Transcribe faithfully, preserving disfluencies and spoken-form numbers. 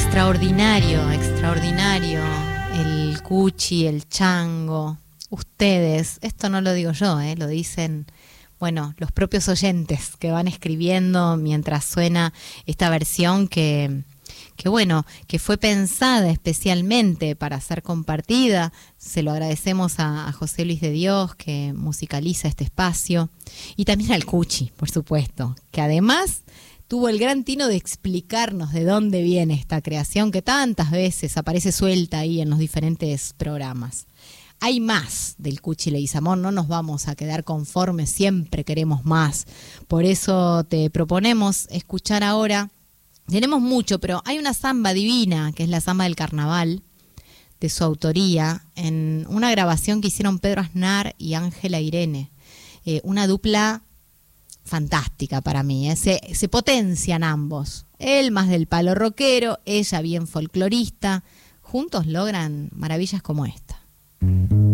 Extraordinario, extraordinario. El cuchi, el chango. Ustedes, esto no lo digo yo, ¿eh? Lo dicen, bueno, los propios oyentes que van escribiendo mientras suena esta versión que, que bueno, que fue pensada especialmente para ser compartida. Se lo agradecemos a, a José Luis de Dios, que musicaliza este espacio, y también al cuchi, por supuesto, que además tuvo el gran tino de explicarnos de dónde viene esta creación que tantas veces aparece suelta ahí en los diferentes programas. Hay más del Cuchi Leguizamón, no nos vamos a quedar conformes, siempre queremos más. Por eso te proponemos escuchar ahora, tenemos mucho, pero hay una samba divina, que es la samba del carnaval, de su autoría, en una grabación que hicieron Pedro Aznar y Ángela Irene, eh, una dupla fantástica para mí, ¿eh? se, se potencian ambos, él más del palo rockero, ella bien folclorista, juntos logran maravillas como esta.